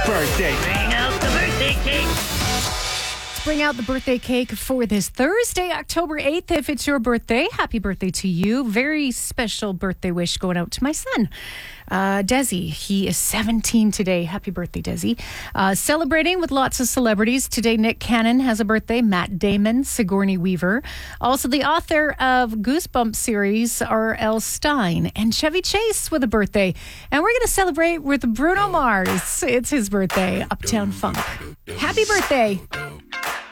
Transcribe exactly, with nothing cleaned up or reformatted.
birthday. Bring out the birthday cake. Bring out the birthday cake for this Thursday, October eighth. If it's your birthday, happy birthday to you. Very special birthday wish going out to my son, uh, Desi. He is seventeen today. Happy birthday, Desi. Uh, celebrating with lots of celebrities. Today, Nick Cannon has a birthday. Matt Damon, Sigourney Weaver. Also, the author of Goosebumps series, R L. Stein. And Chevy Chase with a birthday. And we're going to celebrate with Bruno Mars. It's his birthday. Uptown Funk. Happy birthday.